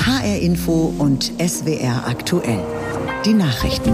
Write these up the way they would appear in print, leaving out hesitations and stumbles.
HR Info und SWR aktuell. Die Nachrichten.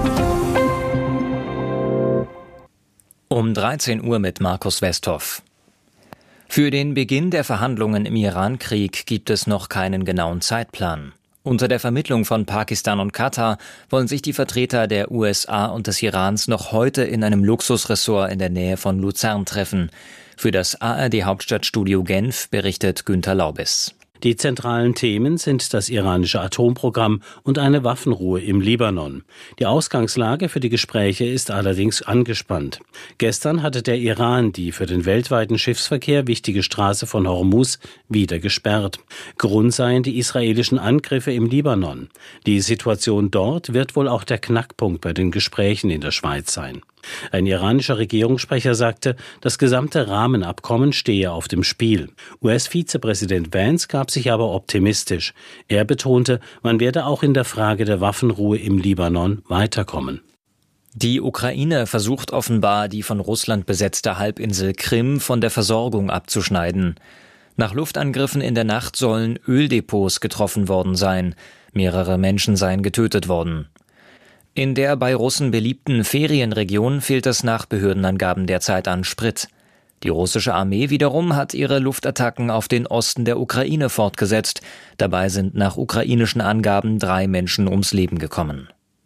Um 13 Uhr mit Markus Westhoff. Für den Beginn der Verhandlungen im Iran-Krieg gibt es noch keinen genauen Zeitplan. Unter der Vermittlung von Pakistan und Katar wollen sich die Vertreter der USA und des Irans noch heute in einem Luxusressort in der Nähe von Luzern treffen. Für das ARD-Hauptstadtstudio Genf berichtet Günter Laubes. Die zentralen Themen sind das iranische Atomprogramm und eine Waffenruhe im Libanon. Die Ausgangslage für die Gespräche ist allerdings angespannt. Gestern hatte der Iran die für den weltweiten Schiffsverkehr wichtige Straße von Hormuz wieder gesperrt. Grund seien die israelischen Angriffe im Libanon. Die Situation dort wird wohl auch der Knackpunkt bei den Gesprächen in der Schweiz sein. Ein iranischer Regierungssprecher sagte, das gesamte Rahmenabkommen stehe auf dem Spiel. US-Vizepräsident Vance gab sich aber optimistisch. Er betonte, man werde auch in der Frage der Waffenruhe im Libanon weiterkommen. Die Ukraine versucht offenbar, die von Russland besetzte Halbinsel Krim von der Versorgung abzuschneiden. Nach Luftangriffen in der Nacht sollen Öldepots getroffen worden sein. Mehrere Menschen seien getötet worden. In der bei Russen beliebten Ferienregion fehlt es nach Behördenangaben derzeit an Sprit. Die russische Armee wiederum hat ihre Luftattacken auf den Osten der Ukraine fortgesetzt. Dabei sind nach ukrainischen Angaben 3 Menschen ums Leben gekommen.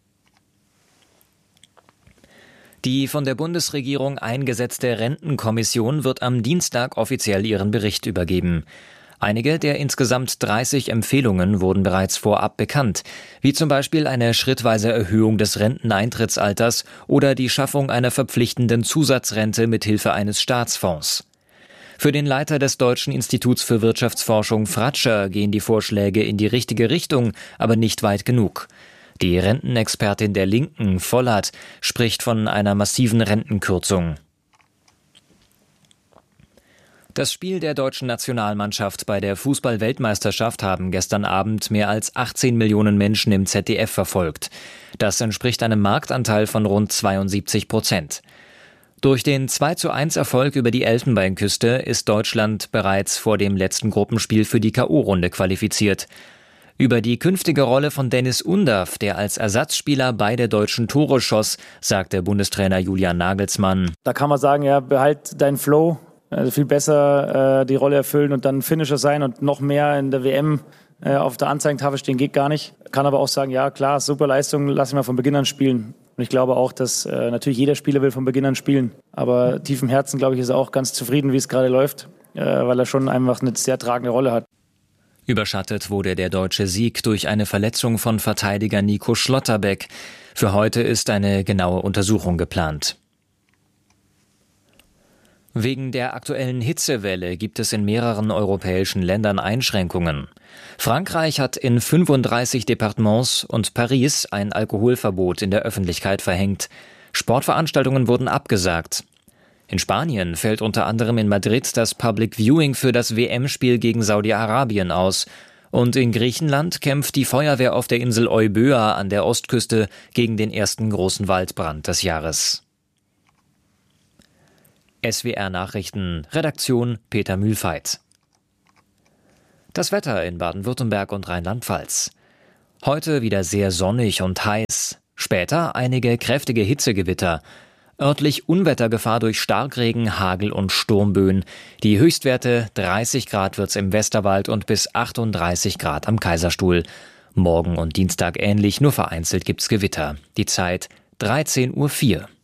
Die von der Bundesregierung eingesetzte Rentenkommission wird am Dienstag offiziell ihren Bericht übergeben. Einige der insgesamt 30 Empfehlungen wurden bereits vorab bekannt, wie zum Beispiel eine schrittweise Erhöhung des Renteneintrittsalters oder die Schaffung einer verpflichtenden Zusatzrente mithilfe eines Staatsfonds. Für den Leiter des Deutschen Instituts für Wirtschaftsforschung Fratscher gehen die Vorschläge in die richtige Richtung, aber nicht weit genug. Die Rentenexpertin der Linken, Vollert, spricht von einer massiven Rentenkürzung. Das Spiel der deutschen Nationalmannschaft bei der Fußball-Weltmeisterschaft haben gestern Abend mehr als 18 Millionen Menschen im ZDF verfolgt. Das entspricht einem Marktanteil von rund 72%. Durch den 2:1 Erfolg über die Elfenbeinküste ist Deutschland bereits vor dem letzten Gruppenspiel für die K.O.-Runde qualifiziert. Über die künftige Rolle von Dennis Undav, der als Ersatzspieler beide deutschen Tore schoss, sagte Bundestrainer Julian Nagelsmann. Da kann man sagen, ja, behalt deinen Flow. Also viel besser die Rolle erfüllen und dann Finisher sein und noch mehr in der WM auf der Anzeigentafel stehen geht gar nicht. Kann aber auch sagen, ja klar, super Leistung, lass ihn mal von Beginn an spielen. Und ich glaube auch, dass natürlich jeder Spieler will von Beginn an spielen. Aber tief im Herzen, glaube ich, ist er auch ganz zufrieden, wie es gerade läuft, weil er schon einfach eine sehr tragende Rolle hat. Überschattet wurde der deutsche Sieg durch eine Verletzung von Verteidiger Nico Schlotterbeck. Für heute ist eine genaue Untersuchung geplant. Wegen der aktuellen Hitzewelle gibt es in mehreren europäischen Ländern Einschränkungen. Frankreich hat in 35 Departements und Paris ein Alkoholverbot in der Öffentlichkeit verhängt. Sportveranstaltungen wurden abgesagt. In Spanien fällt unter anderem in Madrid das Public Viewing für das WM-Spiel gegen Saudi-Arabien aus. Und in Griechenland kämpft die Feuerwehr auf der Insel Euböa an der Ostküste gegen den ersten großen Waldbrand des Jahres. SWR Nachrichten, Redaktion Peter Mühlfeit. Das Wetter in Baden-Württemberg und Rheinland-Pfalz. Heute wieder sehr sonnig und heiß. Später einige kräftige Hitzegewitter. Örtlich Unwettergefahr durch Starkregen, Hagel und Sturmböen. Die Höchstwerte 30 Grad wird's im Westerwald und bis 38 Grad am Kaiserstuhl. Morgen und Dienstag ähnlich, nur vereinzelt gibt's Gewitter. Die Zeit 13:04 Uhr.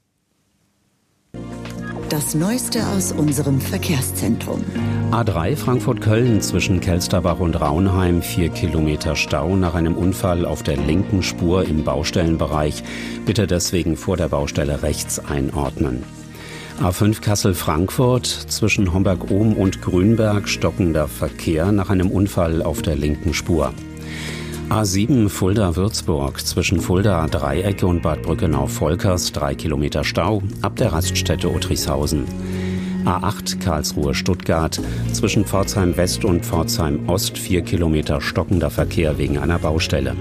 Das Neueste aus unserem Verkehrszentrum. A3 Frankfurt-Köln zwischen Kelsterbach und Raunheim, 4 Kilometer Stau nach einem Unfall auf der linken Spur im Baustellenbereich. Bitte deswegen vor der Baustelle rechts einordnen. A5 Kassel-Frankfurt zwischen Homberg-Ohm und Grünberg stockender Verkehr nach einem Unfall auf der linken Spur. A7 Fulda-Würzburg zwischen Fulda-Dreiecke und Bad Brückenau-Volkers 3 Kilometer Stau ab der Raststätte Uttrichshausen. A8 Karlsruhe-Stuttgart zwischen Pforzheim-West und Pforzheim-Ost 4 Kilometer stockender Verkehr wegen einer Baustelle.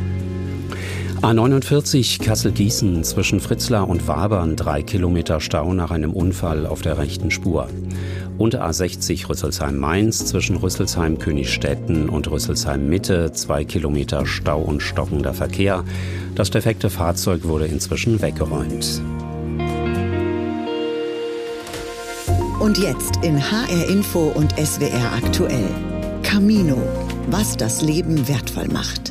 A49 Kassel-Gießen zwischen Fritzlar und Wabern 3 Kilometer Stau nach einem Unfall auf der rechten Spur. und A60 Rüsselsheim-Mainz zwischen Rüsselsheim-Königstetten und Rüsselsheim-Mitte 2 Kilometer Stau und stockender Verkehr. Das defekte Fahrzeug wurde inzwischen weggeräumt. Und jetzt in HR Info und SWR aktuell. Camino, was das Leben wertvoll macht.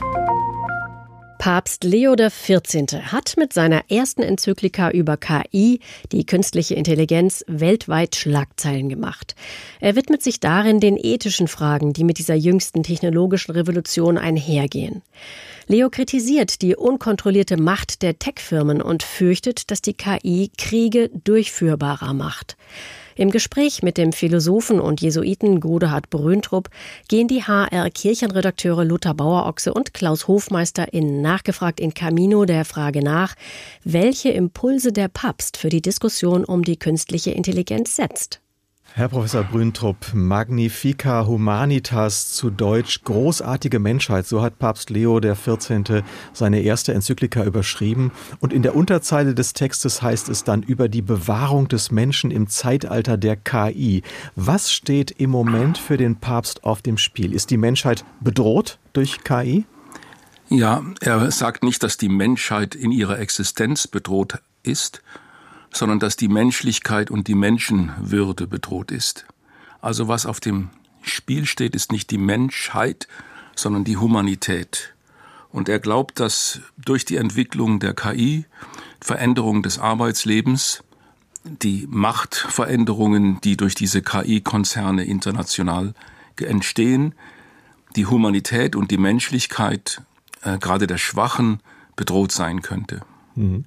Papst Leo XIV. Hat mit seiner ersten Enzyklika über KI, die künstliche Intelligenz, weltweit Schlagzeilen gemacht. Er widmet sich darin den ethischen Fragen, die mit dieser jüngsten technologischen Revolution einhergehen. Leo kritisiert die unkontrollierte Macht der Tech-Firmen und fürchtet, dass die KI Kriege durchführbarer macht. Im Gespräch mit dem Philosophen und Jesuiten Godehard Brüntrup gehen die HR-Kirchenredakteure Lothar Bauer-Ochse und Klaus Hofmeister in Nachgefragt in Camino der Frage nach, welche Impulse der Papst für die Diskussion um die künstliche Intelligenz setzt. Herr Professor Brüntrup, Magnifica Humanitas, zu Deutsch großartige Menschheit, so hat Papst Leo XIV. Seine erste Enzyklika überschrieben. Und in der Unterzeile des Textes heißt es dann über die Bewahrung des Menschen im Zeitalter der KI. Was steht im Moment für den Papst auf dem Spiel? Ist die Menschheit bedroht durch KI? Ja, er sagt nicht, dass die Menschheit in ihrer Existenz bedroht ist, sondern dass die Menschlichkeit und die Menschenwürde bedroht ist. Also was auf dem Spiel steht, ist nicht die Menschheit, sondern die Humanität. Und er glaubt, dass durch die Entwicklung der KI, Veränderung des Arbeitslebens, die Machtveränderungen, die durch diese KI-Konzerne international entstehen, die Humanität und die Menschlichkeit gerade der Schwachen bedroht sein könnte. Mhm.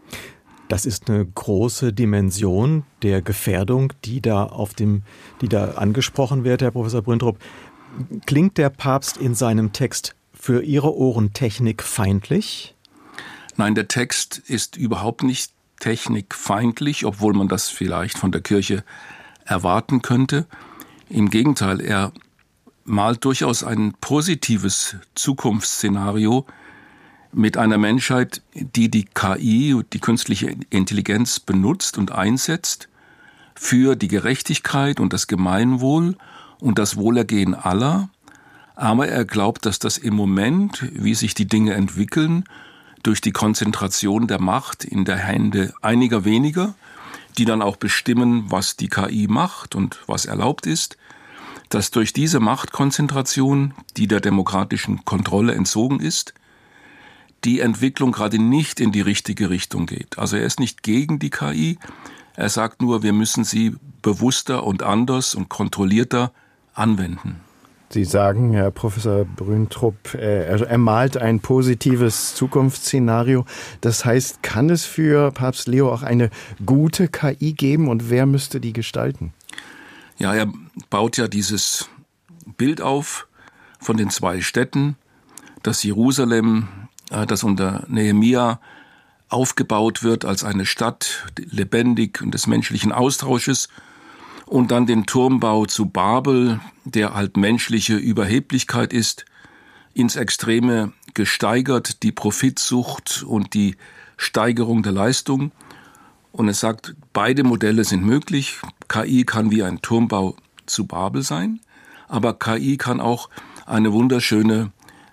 Das ist eine große Dimension der Gefährdung, die da angesprochen wird, Herr Professor Brüntrup. Klingt der Papst in seinem Text für Ihre Ohren technikfeindlich? Nein, der Text ist überhaupt nicht technikfeindlich, obwohl man das vielleicht von der Kirche erwarten könnte. Im Gegenteil, er malt durchaus ein positives Zukunftsszenario mit einer Menschheit, die die KI, die künstliche Intelligenz benutzt und einsetzt für die Gerechtigkeit und das Gemeinwohl und das Wohlergehen aller. Aber er glaubt, dass das im Moment, wie sich die Dinge entwickeln, durch die Konzentration der Macht in der Hände einiger weniger, die dann auch bestimmen, was die KI macht und was erlaubt ist, dass durch diese Machtkonzentration, die der demokratischen Kontrolle entzogen ist, die Entwicklung gerade nicht in die richtige Richtung geht. Also er ist nicht gegen die KI, er sagt nur, wir müssen sie bewusster und anders und kontrollierter anwenden. Sie sagen, Herr Professor Brüntrup, er malt ein positives Zukunftsszenario. Das heißt, kann es für Papst Leo auch eine gute KI geben und wer müsste die gestalten? Ja, er baut ja dieses Bild auf von den 2 Städten, das Jerusalem, das unter Nehemia aufgebaut wird als eine Stadt, lebendig und des menschlichen Austausches, und dann den Turmbau zu Babel, der halt menschliche Überheblichkeit ist, ins Extreme gesteigert, die Profitsucht und die Steigerung der Leistung. Und es sagt, beide Modelle sind möglich. KI kann wie ein Turmbau zu Babel sein, aber KI kann auch eine wunderschöne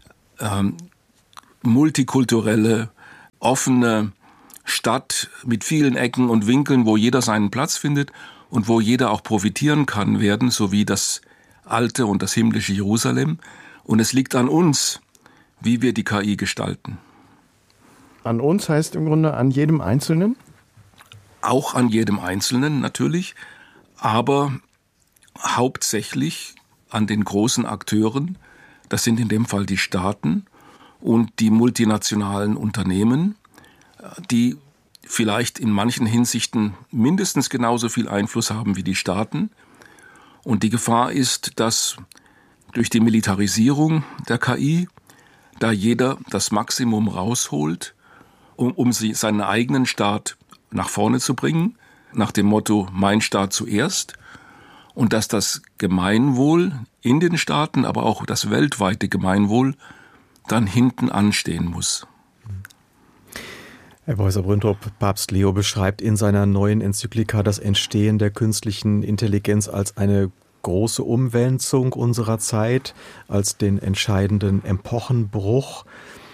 multikulturelle, offene Stadt mit vielen Ecken und Winkeln, wo jeder seinen Platz findet und wo jeder auch profitieren kann werden, so wie das alte und das himmlische Jerusalem. Und es liegt an uns, wie wir die KI gestalten. An uns heißt im Grunde an jedem Einzelnen? Auch an jedem Einzelnen natürlich, aber hauptsächlich an den großen Akteuren. Das sind in dem Fall die Staaten und die multinationalen Unternehmen, die vielleicht in manchen Hinsichten mindestens genauso viel Einfluss haben wie die Staaten. Und die Gefahr ist, dass durch die Militarisierung der KI da jeder das Maximum rausholt, um seinen eigenen Staat nach vorne zu bringen, nach dem Motto mein Staat zuerst, und dass das Gemeinwohl in den Staaten, aber auch das weltweite Gemeinwohl dann hinten anstehen muss. Herr Professor Brüntrup, Papst Leo beschreibt in seiner neuen Enzyklika das Entstehen der künstlichen Intelligenz als eine große Umwälzung unserer Zeit, als den entscheidenden Epochenbruch.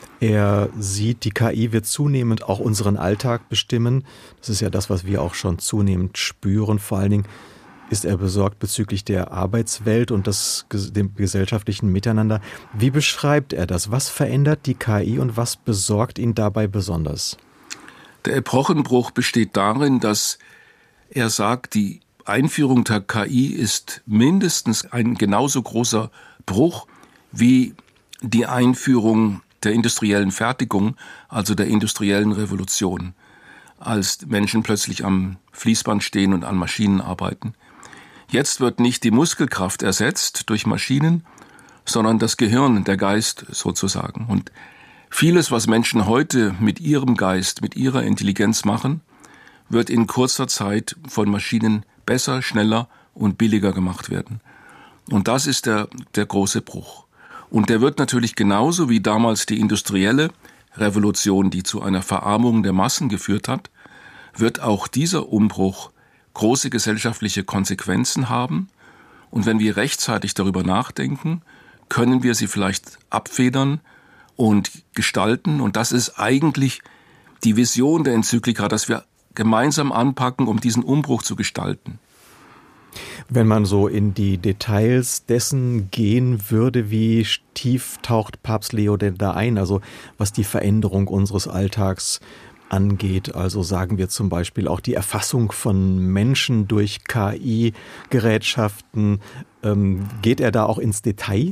Er sieht, die KI wird zunehmend auch unseren Alltag bestimmen. Das ist ja das, was wir auch schon zunehmend spüren. Vor allen Dingen ist er besorgt bezüglich der Arbeitswelt und dem gesellschaftlichen Miteinander. Wie beschreibt er das? Was verändert die KI und was besorgt ihn dabei besonders? Der Epochenbruch besteht darin, dass er sagt, die Einführung der KI ist mindestens ein genauso großer Bruch wie die Einführung der industriellen Fertigung, also der industriellen Revolution, als Menschen plötzlich am Fließband stehen und an Maschinen arbeiten. Jetzt wird nicht die Muskelkraft ersetzt durch Maschinen, sondern das Gehirn, der Geist sozusagen. Und vieles, was Menschen heute mit ihrem Geist, mit ihrer Intelligenz machen, wird in kurzer Zeit von Maschinen besser, schneller und billiger gemacht werden. Und das ist der große Bruch. Und der wird natürlich genauso wie damals die industrielle Revolution, die zu einer Verarmung der Massen geführt hat, wird auch dieser Umbruch große gesellschaftliche Konsequenzen haben. Und wenn wir rechtzeitig darüber nachdenken, können wir sie vielleicht abfedern und gestalten. Und das ist eigentlich die Vision der Enzyklika, dass wir gemeinsam anpacken, um diesen Umbruch zu gestalten. Wenn man so in die Details dessen gehen würde, wie tief taucht Papst Leo denn da ein? Also was die Veränderung unseres Alltags angeht. Also sagen wir zum Beispiel auch die Erfassung von Menschen durch KI-Gerätschaften. Geht er da auch ins Detail?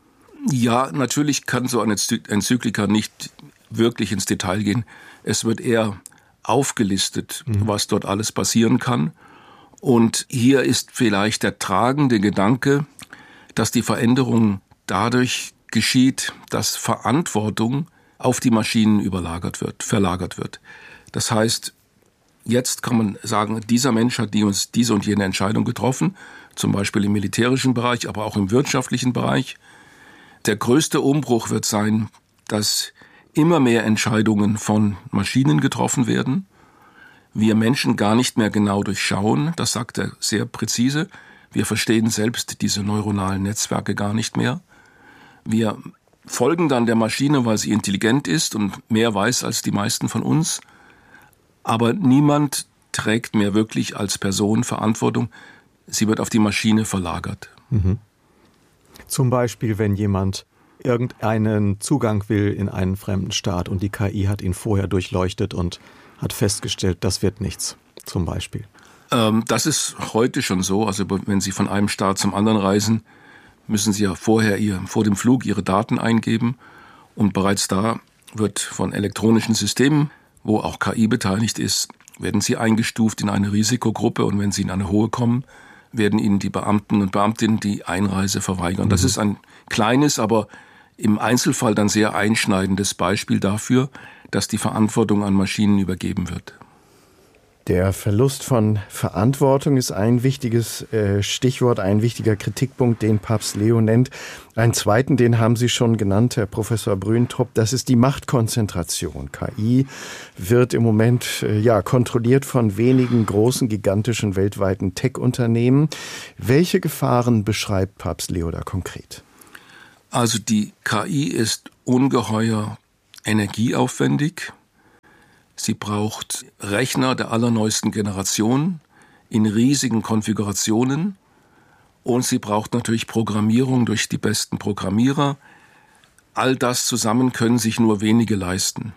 Ja, natürlich kann so eine Enzyklika nicht wirklich ins Detail gehen. Es wird eher aufgelistet, was dort alles passieren kann. Und hier ist vielleicht der tragende Gedanke, dass die Veränderung dadurch geschieht, dass Verantwortung auf die Maschinen verlagert wird. Das heißt, jetzt kann man sagen, dieser Mensch hat diese und jene Entscheidung getroffen, zum Beispiel im militärischen Bereich, aber auch im wirtschaftlichen Bereich. Der größte Umbruch wird sein, dass immer mehr Entscheidungen von Maschinen getroffen werden. Wir Menschen gar nicht mehr genau durchschauen, das sagt er sehr präzise. Wir verstehen selbst diese neuronalen Netzwerke gar nicht mehr. Wir folgen dann der Maschine, weil sie intelligent ist und mehr weiß als die meisten von uns. Aber niemand trägt mehr wirklich als Person Verantwortung. Sie wird auf die Maschine verlagert. Mhm. Zum Beispiel, wenn jemand irgendeinen Zugang will in einen fremden Staat und die KI hat ihn vorher durchleuchtet und hat festgestellt, das wird nichts, zum Beispiel. Das ist heute schon so. Also wenn Sie von einem Staat zum anderen reisen, müssen Sie ja vor dem Flug Ihre Daten eingeben. Und bereits da wird von elektronischen Systemen, wo auch KI beteiligt ist, werden Sie eingestuft in eine Risikogruppe. Und wenn Sie in eine hohe kommen, werden Ihnen die Beamten und Beamtinnen die Einreise verweigern. Das ist ein kleines, aber im Einzelfall dann sehr einschneidendes Beispiel dafür, dass die Verantwortung an Maschinen übergeben wird. Der Verlust von Verantwortung ist ein wichtiges Stichwort, ein wichtiger Kritikpunkt, den Papst Leo nennt. Einen zweiten, den haben Sie schon genannt, Herr Professor Brüntrup, das ist die Machtkonzentration. KI wird im Moment kontrolliert von wenigen großen, gigantischen weltweiten Tech-Unternehmen. Welche Gefahren beschreibt Papst Leo da konkret? Also die KI ist ungeheuer energieaufwendig. Sie braucht Rechner der allerneuesten Generation in riesigen Konfigurationen und sie braucht natürlich Programmierung durch die besten Programmierer. All das zusammen können sich nur wenige leisten.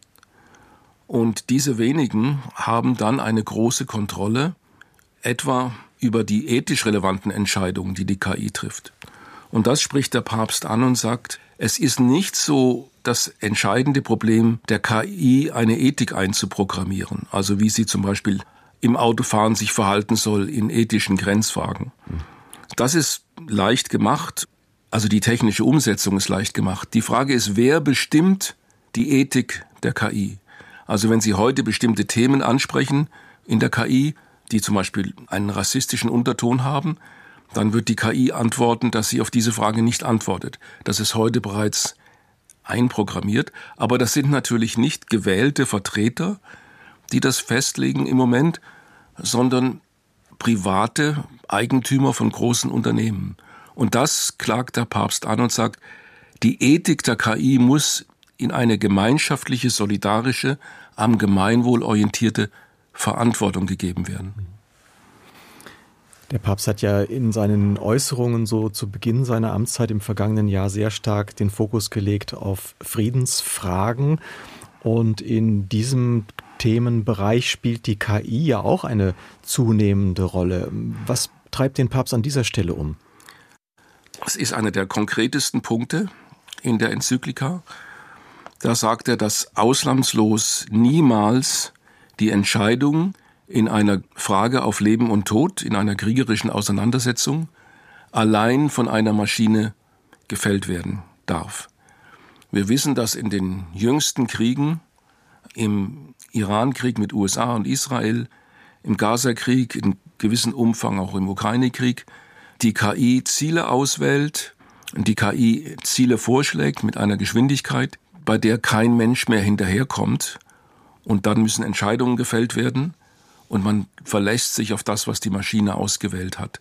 Und diese wenigen haben dann eine große Kontrolle, etwa über die ethisch relevanten Entscheidungen, die die KI trifft. Und das spricht der Papst an und sagt, es ist nicht so das entscheidende Problem der KI, eine Ethik einzuprogrammieren. Also wie sie zum Beispiel im Autofahren sich verhalten soll in ethischen Grenzfragen. Das ist leicht gemacht. Also die technische Umsetzung ist leicht gemacht. Die Frage ist, wer bestimmt die Ethik der KI? Also wenn Sie heute bestimmte Themen ansprechen in der KI, die zum Beispiel einen rassistischen Unterton haben, dann wird die KI antworten, dass sie auf diese Frage nicht antwortet. Das ist heute bereits einprogrammiert. Aber das sind natürlich nicht gewählte Vertreter, die das festlegen im Moment, sondern private Eigentümer von großen Unternehmen. Und das klagt der Papst an und sagt, die Ethik der KI muss in eine gemeinschaftliche, solidarische, am Gemeinwohl orientierte Verantwortung gegeben werden. Der Papst hat ja in seinen Äußerungen so zu Beginn seiner Amtszeit im vergangenen Jahr sehr stark den Fokus gelegt auf Friedensfragen. Und in diesem Themenbereich spielt die KI ja auch eine zunehmende Rolle. Was treibt den Papst an dieser Stelle um? Das ist einer der konkretesten Punkte in der Enzyklika. Da sagt er, dass ausnahmslos niemals die Entscheidung in einer Frage auf Leben und Tod, in einer kriegerischen Auseinandersetzung, allein von einer Maschine gefällt werden darf. Wir wissen, dass in den jüngsten Kriegen, im Iran-Krieg mit USA und Israel, im Gaza-Krieg, in gewissem Umfang auch im Ukraine-Krieg, die KI Ziele auswählt, die KI Ziele vorschlägt mit einer Geschwindigkeit, bei der kein Mensch mehr hinterherkommt. Und dann müssen Entscheidungen gefällt werden und man verlässt sich auf das, was die Maschine ausgewählt hat.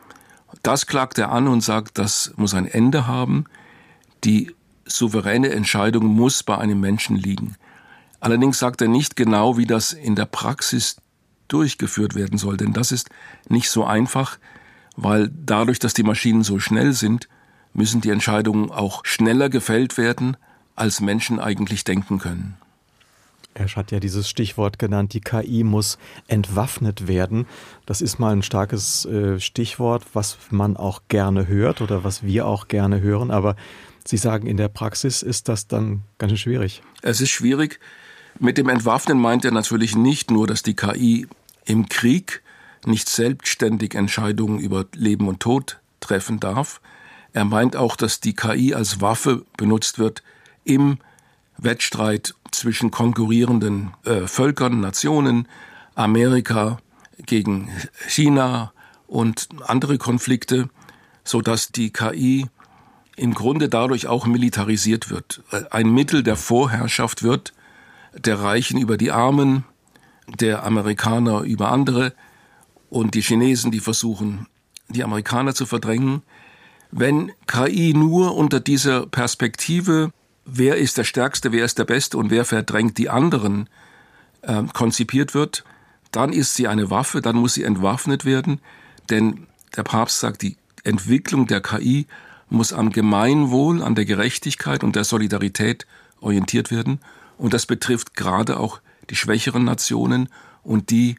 Das klagt er an und sagt, das muss ein Ende haben. Die souveräne Entscheidung muss bei einem Menschen liegen. Allerdings sagt er nicht genau, wie das in der Praxis durchgeführt werden soll, denn das ist nicht so einfach, weil dadurch, dass die Maschinen so schnell sind, müssen die Entscheidungen auch schneller gefällt werden, als Menschen eigentlich denken können. Er hat ja dieses Stichwort genannt, die KI muss entwaffnet werden. Das ist mal ein starkes Stichwort, was man auch gerne hört oder was wir auch gerne hören. Aber Sie sagen, in der Praxis ist das dann ganz schön schwierig. Es ist schwierig. Mit dem Entwaffnen meint er natürlich nicht nur, dass die KI im Krieg nicht selbstständig Entscheidungen über Leben und Tod treffen darf. Er meint auch, dass die KI als Waffe benutzt wird im Wettstreit zwischen konkurrierenden Völkern, Nationen, Amerika gegen China und andere Konflikte, sodass die KI im Grunde dadurch auch militarisiert wird. Ein Mittel der Vorherrschaft wird, der Reichen über die Armen, der Amerikaner über andere und die Chinesen, die versuchen, die Amerikaner zu verdrängen. Wenn KI nur unter dieser Perspektive, wer ist der Stärkste, wer ist der Beste und wer verdrängt die anderen, konzipiert wird, dann ist sie eine Waffe, dann muss sie entwaffnet werden. Denn der Papst sagt, die Entwicklung der KI muss am Gemeinwohl, an der Gerechtigkeit und der Solidarität orientiert werden. Und das betrifft gerade auch die schwächeren Nationen und die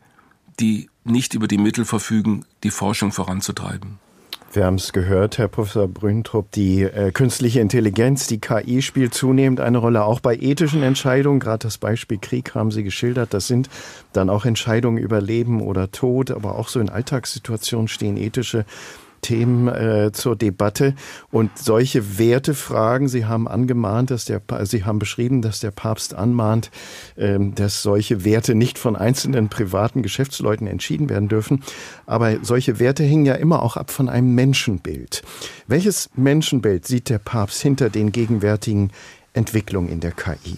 nicht über die Mittel verfügen, die Forschung voranzutreiben. Wir haben es gehört, Herr Professor Brüntrup, die künstliche Intelligenz, die KI spielt zunehmend eine Rolle, auch bei ethischen Entscheidungen. Gerade das Beispiel Krieg haben Sie geschildert. Das sind dann auch Entscheidungen über Leben oder Tod, aber auch so in Alltagssituationen stehen ethische Themen zur Debatte. Und solche Wertefragen, Sie haben angemahnt, Sie haben beschrieben, dass der Papst anmahnt, dass solche Werte nicht von einzelnen privaten Geschäftsleuten entschieden werden dürfen. Aber solche Werte hängen ja immer auch ab von einem Menschenbild. Welches Menschenbild sieht der Papst hinter den gegenwärtigen Entwicklungen in der KI?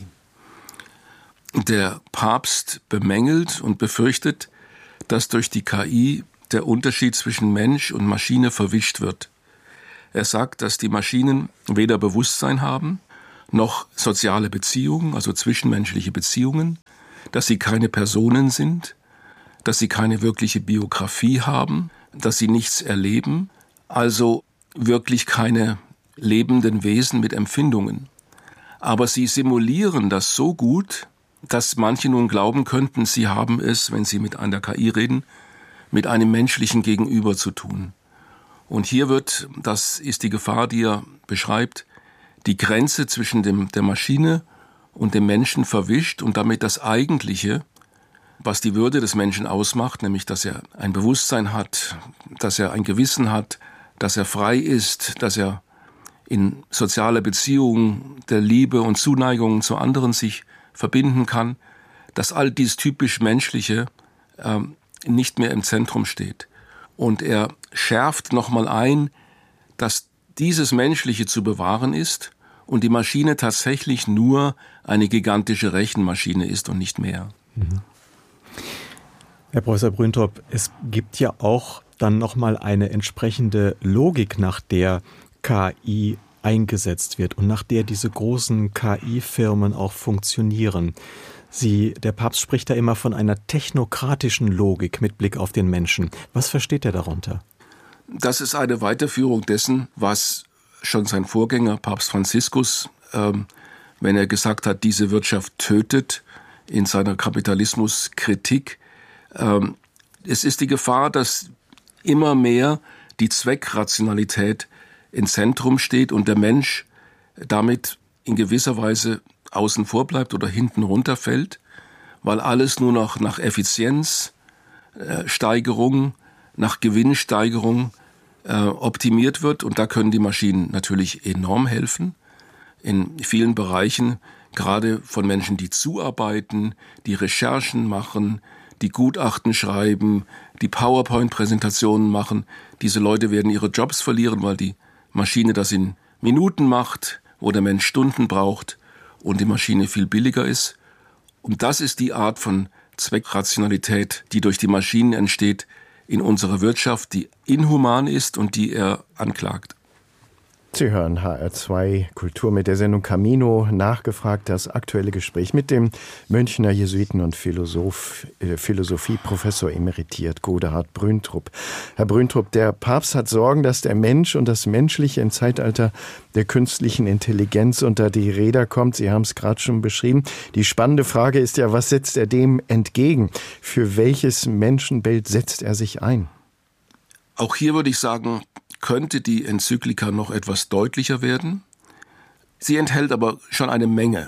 Der Papst bemängelt und befürchtet, dass durch die KI der Unterschied zwischen Mensch und Maschine verwischt wird. Er sagt, dass die Maschinen weder Bewusstsein haben, noch soziale Beziehungen, also zwischenmenschliche Beziehungen, dass sie keine Personen sind, dass sie keine wirkliche Biografie haben, dass sie nichts erleben, also wirklich keine lebenden Wesen mit Empfindungen. Aber sie simulieren das so gut, dass manche nun glauben könnten, sie haben es, wenn sie mit einer KI reden, mit einem menschlichen Gegenüber zu tun. Und hier wird, das ist die Gefahr, die er beschreibt, die Grenze zwischen der Maschine und dem Menschen verwischt und damit das Eigentliche, was die Würde des Menschen ausmacht, nämlich dass er ein Bewusstsein hat, dass er ein Gewissen hat, dass er frei ist, dass er in sozialer Beziehung der Liebe und Zuneigung zu anderen sich verbinden kann, dass all dies typisch Menschliche nicht mehr im Zentrum steht. Und er schärft nochmal ein, dass dieses Menschliche zu bewahren ist und die Maschine tatsächlich nur eine gigantische Rechenmaschine ist und nicht mehr. Herr Professor Brüntrop, es gibt ja auch dann nochmal eine entsprechende Logik, nach der KI eingesetzt wird und nach der diese großen KI-Firmen auch funktionieren. Der Papst spricht da immer von einer technokratischen Logik mit Blick auf den Menschen. Was versteht er darunter? Das ist eine Weiterführung dessen, was schon sein Vorgänger, Papst Franziskus, wenn er gesagt hat, diese Wirtschaft tötet, in seiner Kapitalismuskritik. Es ist die Gefahr, dass immer mehr die Zweckrationalität ins Zentrum steht und der Mensch damit in gewisser Weise außen vor bleibt oder hinten runterfällt, weil alles nur noch nach Effizienzsteigerung, nach Gewinnsteigerung optimiert wird. Und da können die Maschinen natürlich enorm helfen. In vielen Bereichen, gerade von Menschen, die zuarbeiten, die Recherchen machen, die Gutachten schreiben, die PowerPoint-Präsentationen machen. Diese Leute werden ihre Jobs verlieren, weil die Maschine das in Minuten macht, wo der Mensch Stunden braucht und die Maschine viel billiger ist. Und das ist die Art von Zweckrationalität, die durch die Maschinen entsteht in unserer Wirtschaft, die inhuman ist und die er anklagt. Sie hören HR2 Kultur mit der Sendung Camino, nachgefragt das aktuelle Gespräch mit dem Münchner Jesuiten und Philosophieprofessor emeritiert Godehard Brüntrup. Herr Brüntrup, der Papst hat Sorgen, dass der Mensch und das Menschliche im Zeitalter der künstlichen Intelligenz unter die Räder kommt. Sie haben es gerade schon beschrieben. Die spannende Frage ist ja, was setzt er dem entgegen? Für welches Menschenbild setzt er sich ein? Auch hier würde ich sagen, könnte die Enzyklika noch etwas deutlicher werden. Sie enthält aber schon eine Menge.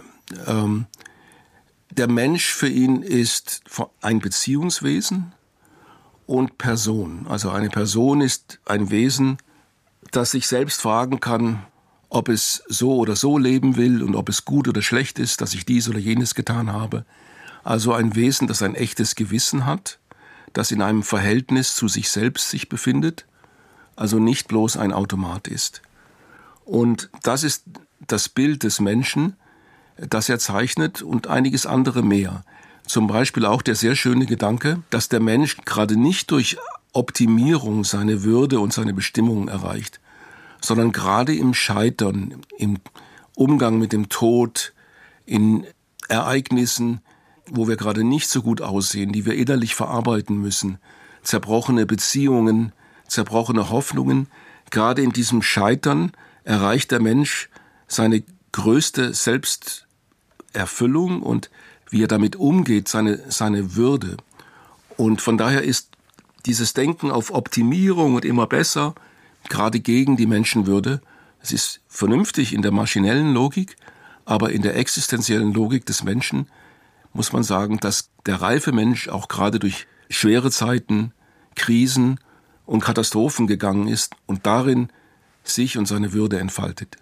Der Mensch für ihn ist ein Beziehungswesen und Person. Also eine Person ist ein Wesen, das sich selbst fragen kann, ob es so oder so leben will und ob es gut oder schlecht ist, dass ich dies oder jenes getan habe. Also ein Wesen, das ein echtes Gewissen hat, das in einem Verhältnis zu sich selbst sich befindet, also nicht bloß ein Automat ist. Und das ist das Bild des Menschen, das er zeichnet und einiges andere mehr. Zum Beispiel auch der sehr schöne Gedanke, dass der Mensch gerade nicht durch Optimierung seine Würde und seine Bestimmung erreicht, sondern gerade im Scheitern, im Umgang mit dem Tod, in Ereignissen, wo wir gerade nicht so gut aussehen, die wir innerlich verarbeiten müssen, zerbrochene Beziehungen, zerbrochene Hoffnungen, gerade in diesem Scheitern erreicht der Mensch seine größte Selbsterfüllung und wie er damit umgeht, seine Würde. Und von daher ist dieses Denken auf Optimierung und immer besser gerade gegen die Menschenwürde. Es ist vernünftig in der maschinellen Logik, aber in der existenziellen Logik des Menschen muss man sagen, dass der reife Mensch auch gerade durch schwere Zeiten, Krisen und Katastrophen gegangen ist und darin sich und seine Würde entfaltet.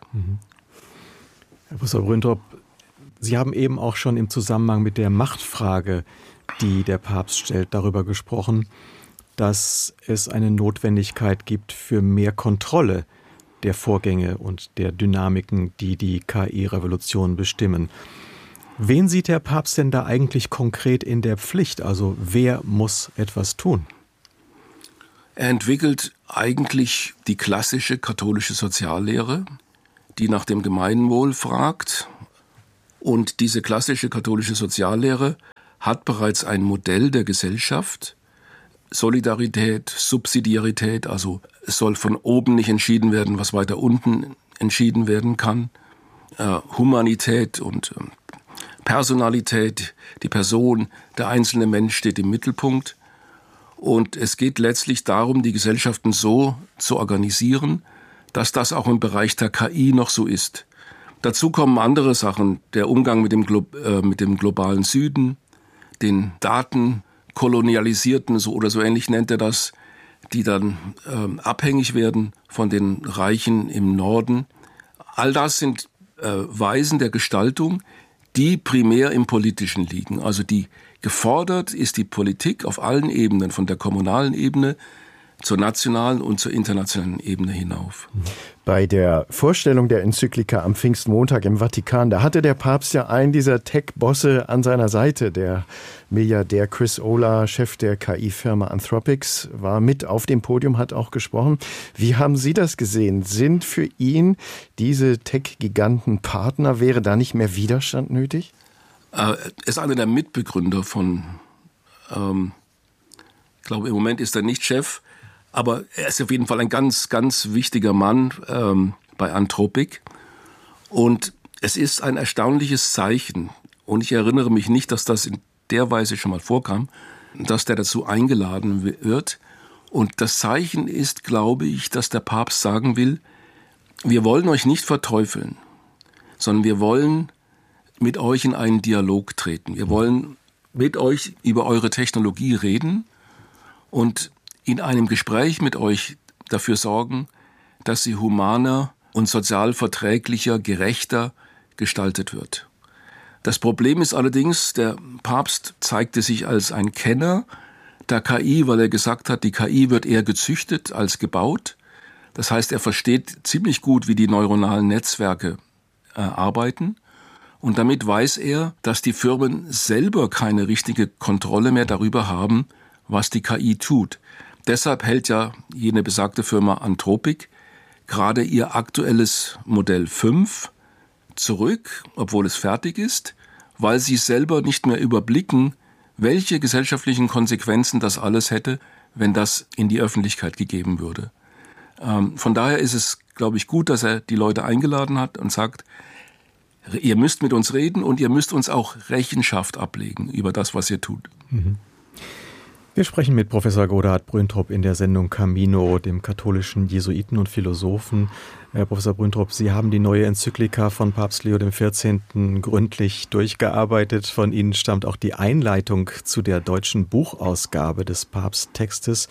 Herr Professor Brüntrup, Sie haben eben auch schon im Zusammenhang mit der Machtfrage, die der Papst stellt, darüber gesprochen, dass es eine Notwendigkeit gibt für mehr Kontrolle der Vorgänge und der Dynamiken, die die KI-Revolution bestimmen. Wen sieht der Papst denn da eigentlich konkret in der Pflicht? Also wer muss etwas tun? Er entwickelt eigentlich die klassische katholische Soziallehre, die nach dem Gemeinwohl fragt. Und diese klassische katholische Soziallehre hat bereits ein Modell der Gesellschaft. Solidarität, Subsidiarität, also es soll von oben nicht entschieden werden, was weiter unten entschieden werden kann. Humanität und Personalität, die Person, der einzelne Mensch steht im Mittelpunkt. Und es geht letztlich darum, die Gesellschaften so zu organisieren, dass das auch im Bereich der KI noch so ist. Dazu kommen andere Sachen, der Umgang mit dem globalen Süden, den Datenkolonialisierten, so oder so ähnlich nennt er das, die dann abhängig werden von den Reichen im Norden. All das sind Weisen der Gestaltung, die primär im Politischen liegen. Also gefordert ist die Politik auf allen Ebenen, von der kommunalen Ebene zur nationalen und zur internationalen Ebene hinauf. Bei der Vorstellung der Enzyklika am Pfingstmontag im Vatikan, da hatte der Papst ja einen dieser Tech-Bosse an seiner Seite. Der Milliardär Chris Olah, Chef der KI-Firma Anthropics, war mit auf dem Podium, hat auch gesprochen. Wie haben Sie das gesehen? Sind für ihn diese Tech-Giganten Partner? Wäre da nicht mehr Widerstand nötig? Er ist einer der Mitbegründer von, ich glaube im Moment ist er nicht Chef, aber er ist auf jeden Fall ein ganz, ganz wichtiger Mann bei Anthropic. Und es ist ein erstaunliches Zeichen. Und ich erinnere mich nicht, dass das in der Weise schon mal vorkam, dass der dazu eingeladen wird. Und das Zeichen ist, glaube ich, dass der Papst sagen will, wir wollen euch nicht verteufeln, sondern wir wollen mit euch in einen Dialog treten. Wir wollen mit euch über eure Technologie reden und in einem Gespräch mit euch dafür sorgen, dass sie humaner und sozial verträglicher, gerechter gestaltet wird. Das Problem ist allerdings, der Papst zeigte sich als ein Kenner der KI, weil er gesagt hat, die KI wird eher gezüchtet als gebaut. Das heißt, er versteht ziemlich gut, wie die neuronalen Netzwerke arbeiten. Und damit weiß er, dass die Firmen selber keine richtige Kontrolle mehr darüber haben, was die KI tut. Deshalb hält ja jene besagte Firma Anthropic gerade ihr aktuelles Modell 5 zurück, obwohl es fertig ist, weil sie selber nicht mehr überblicken, welche gesellschaftlichen Konsequenzen das alles hätte, wenn das in die Öffentlichkeit gegeben würde. Von daher ist es, glaube ich, gut, dass er die Leute eingeladen hat und sagt, ihr müsst mit uns reden und ihr müsst uns auch Rechenschaft ablegen über das, was ihr tut. Mhm. Wir sprechen mit Professor Godehard Brüntrup in der Sendung Camino, dem katholischen Jesuiten und Philosophen. Herr Professor Brüntrup, Sie haben die neue Enzyklika von Papst Leo XIV. Gründlich durchgearbeitet. Von Ihnen stammt auch die Einleitung zu der deutschen Buchausgabe des Papsttextes.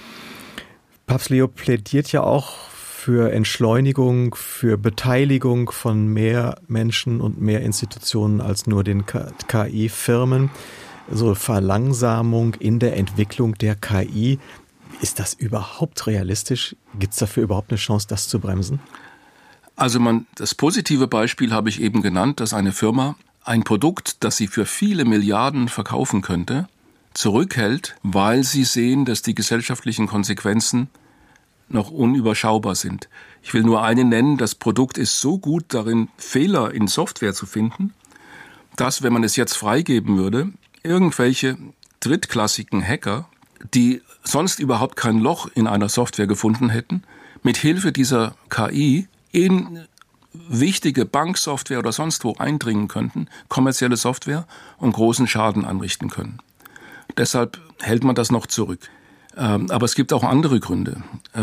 Papst Leo plädiert ja auch für Entschleunigung, für Beteiligung von mehr Menschen und mehr Institutionen als nur den KI-Firmen. So Verlangsamung in der Entwicklung der KI. Ist das überhaupt realistisch? Gibt es dafür überhaupt eine Chance, das zu bremsen? Also das positive Beispiel habe ich eben genannt, dass eine Firma ein Produkt, das sie für viele Milliarden verkaufen könnte, zurückhält, weil sie sehen, dass die gesellschaftlichen Konsequenzen noch unüberschaubar sind. Ich will nur eine nennen, das Produkt ist so gut darin, Fehler in Software zu finden, dass, wenn man es jetzt freigeben würde, irgendwelche drittklassigen Hacker, die sonst überhaupt kein Loch in einer Software gefunden hätten, mit Hilfe dieser KI in wichtige Banksoftware oder sonst wo eindringen könnten, kommerzielle Software, und großen Schaden anrichten können. Deshalb hält man das noch zurück. Aber es gibt auch andere Gründe.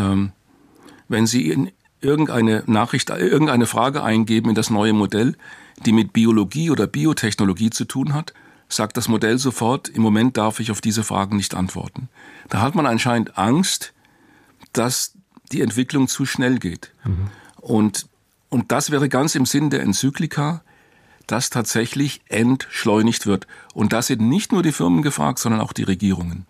Wenn Sie in irgendeine Nachricht, irgendeine Frage eingeben in das neue Modell, die mit Biologie oder Biotechnologie zu tun hat, sagt das Modell sofort, im Moment darf ich auf diese Fragen nicht antworten. Da hat man anscheinend Angst, dass die Entwicklung zu schnell geht. Mhm. Und das wäre ganz im Sinn der Enzyklika, dass tatsächlich entschleunigt wird. Und da sind nicht nur die Firmen gefragt, sondern auch die Regierungen.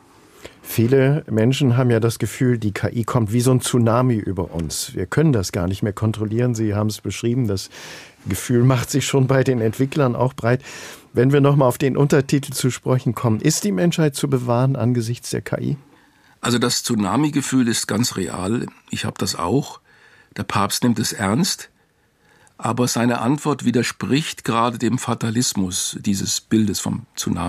Viele Menschen haben ja das Gefühl, die KI kommt wie so ein Tsunami über uns. Wir können das gar nicht mehr kontrollieren. Sie haben es beschrieben, das Gefühl macht sich schon bei den Entwicklern auch breit. Wenn wir nochmal auf den Untertitel zu sprechen kommen, ist die Menschheit zu bewahren angesichts der KI? Also das Tsunami-Gefühl ist ganz real. Ich habe das auch. Der Papst nimmt es ernst. Aber seine Antwort widerspricht gerade dem Fatalismus dieses Bildes vom Tsunami.